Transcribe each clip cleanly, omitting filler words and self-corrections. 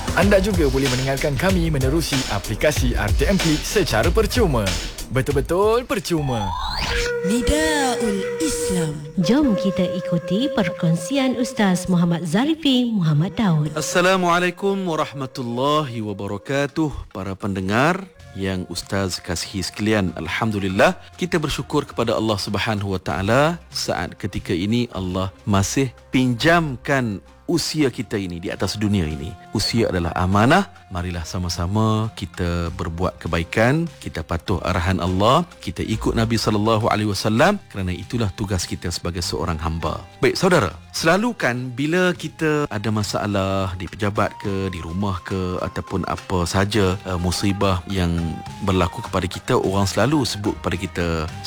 Anda juga boleh mendengarkan kami menerusi aplikasi RTM Klik secara percuma. Betul-betul percuma. Nidaul Islam. Jom kita ikuti perkongsian Ustaz Muhammad Zarifi Muhammad Daud. Assalamualaikum warahmatullahi wabarakatuh. Para pendengar yang Ustaz kasihi sekalian, alhamdulillah kita bersyukur kepada Allah Subhanahu Wa Taala saat ketika ini Allah masih pinjamkan usia kita ini di atas dunia ini. Usia adalah amanah. Marilah sama-sama kita berbuat kebaikan, kita patuh arahan Allah, kita ikut Nabi sallallahu alaihi wasallam, kerana itulah tugas kita sebagai seorang hamba. Baik saudara, selalu kan bila kita ada masalah di pejabat ke, di rumah ke, ataupun apa saja musibah yang berlaku kepada kita, orang selalu sebut kepada kita,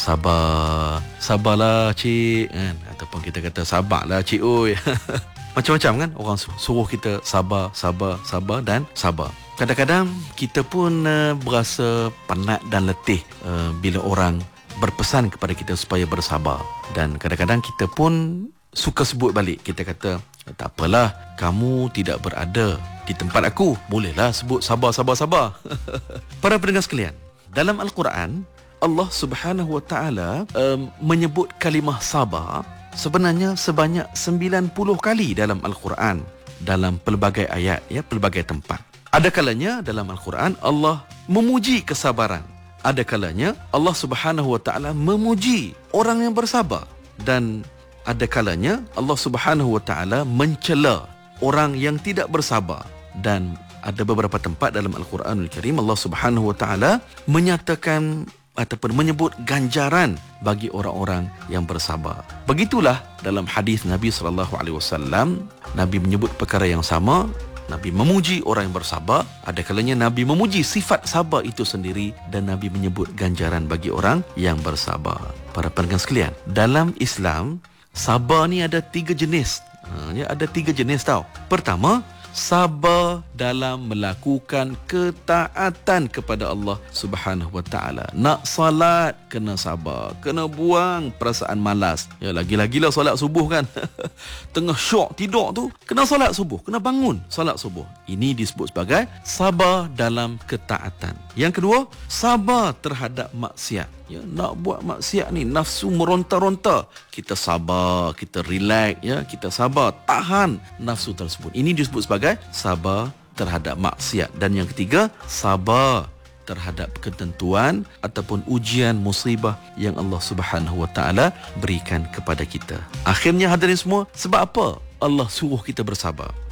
sabarlah cik kan, ataupun kita kata sabarlah cik oi. Macam-macam kan, orang suruh kita sabar dan sabar. Kadang-kadang kita pun berasa penat dan letih bila orang berpesan kepada kita supaya bersabar. Dan kadang-kadang kita pun suka sebut balik. Kita kata, tak apalah, kamu tidak berada di tempat aku, bolehlah sebut sabar. Para pendengar sekalian, dalam Al-Quran Allah Subhanahu Wa Taala menyebut kalimah sabar sebenarnya sebanyak 90 kali dalam Al-Quran, dalam pelbagai ayat, pelbagai tempat. Ada kalanya dalam Al-Quran Allah memuji kesabaran, ada kalanya Allah Subhanahu Wa Taala memuji orang yang bersabar, dan ada kalanya Allah Subhanahu Wa Taala mencela orang yang tidak bersabar. Dan ada beberapa tempat dalam Al-Quranul Karim Allah Subhanahu Wa Taala menyatakan ataupun menyebut ganjaran bagi orang-orang yang bersabar. Begitulah dalam hadis Nabi SAW, Nabi menyebut perkara yang sama. Nabi memuji orang yang bersabar, ada kalanya Nabi memuji sifat sabar itu sendiri, dan Nabi menyebut ganjaran bagi orang yang bersabar. Para pendengar sekalian, dalam Islam sabar ni ada 3 jenis. Ada 3 jenis tau. Pertama, sabar dalam melakukan ketaatan kepada Allah Subhanahu Wa Taala. Nak salat kena sabar, kena buang perasaan malas. Ya, lagi-lagilah solat subuh kan. Tengah syok tidur tu, kena solat subuh, kena bangun solat subuh. Ini disebut sebagai sabar dalam ketaatan. Yang kedua, sabar terhadap maksiat. Ya, nak buat maksiat ni nafsu meronta-ronta, kita sabar, kita relax, kita sabar, tahan nafsu tersebut. Ini disebut sebagai sabar terhadap maksiat. Dan yang ketiga, sabar terhadap ketentuan ataupun ujian musibah yang Allah Subhanahu Wa Taala berikan kepada kita. Akhirnya hadirin semua, sebab apa Allah suruh kita bersabar?